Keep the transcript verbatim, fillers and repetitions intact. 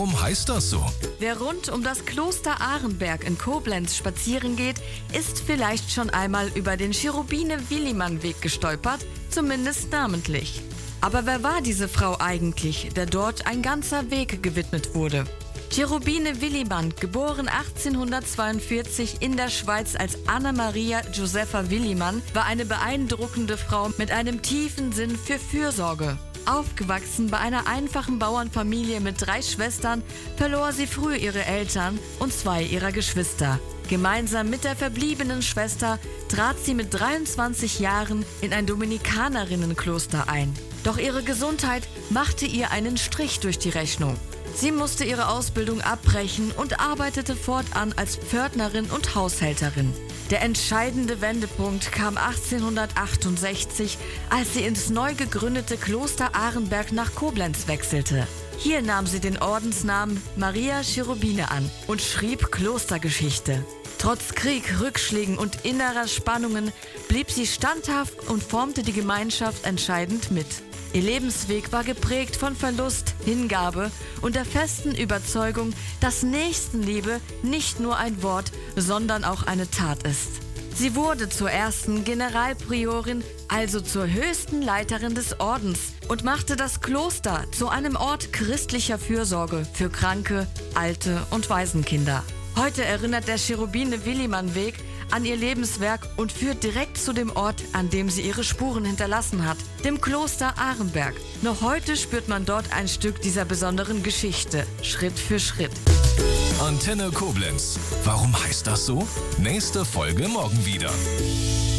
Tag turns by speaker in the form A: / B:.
A: Warum heißt das so?
B: Wer rund um das Kloster Arenberg in Koblenz spazieren geht, ist vielleicht schon einmal über den Cherubine-Willimann-Weg gestolpert, zumindest namentlich. Aber wer war diese Frau eigentlich, der dort ein ganzer Weg gewidmet wurde? Cherubine Willimann, geboren achtzehnhundertzweiundvierzig in der Schweiz als Anna-Maria Josepha Willimann, war eine beeindruckende Frau mit einem tiefen Sinn für Fürsorge. Aufgewachsen bei einer einfachen Bauernfamilie mit drei Schwestern, verlor sie früh ihre Eltern und zwei ihrer Geschwister. Gemeinsam mit der verbliebenen Schwester trat sie mit dreiundzwanzig Jahren in ein Dominikanerinnenkloster ein. Doch ihre Gesundheit machte ihr einen Strich durch die Rechnung. Sie musste ihre Ausbildung abbrechen und arbeitete fortan als Pförtnerin und Haushälterin. Der entscheidende Wendepunkt kam achtzehnhundertachtundsechzig, als sie ins neu gegründete Kloster Arenberg nach Koblenz wechselte. Hier nahm sie den Ordensnamen Maria Cherubine an und schrieb Klostergeschichte. Trotz Krieg, Rückschlägen und innerer Spannungen blieb sie standhaft und formte die Gemeinschaft entscheidend mit. Ihr Lebensweg war geprägt von Verlust, Hingabe und der festen Überzeugung, dass Nächstenliebe nicht nur ein Wort, sondern auch eine Tat ist. Sie wurde zur ersten Generalpriorin, also zur höchsten Leiterin des Ordens, und machte das Kloster zu einem Ort christlicher Fürsorge für Kranke, Alte und Waisenkinder. Heute erinnert der Cherubine-Willimann-Weg an ihr Lebenswerk und führt direkt zu dem Ort, an dem sie ihre Spuren hinterlassen hat, dem Kloster Arenberg. Noch heute spürt man dort ein Stück dieser besonderen Geschichte, Schritt für Schritt.
A: Antenne Koblenz. Warum heißt das so? Nächste Folge morgen wieder.